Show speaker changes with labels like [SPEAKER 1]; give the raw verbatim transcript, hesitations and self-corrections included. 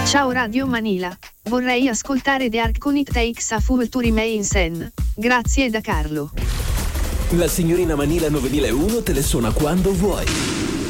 [SPEAKER 1] Ciao Radio Manila, vorrei ascoltare The Ark con It Takes a Fool to Remain Sane. Grazie da Carlo.
[SPEAKER 2] La signorina Manila nove mila uno te le suona quando vuoi.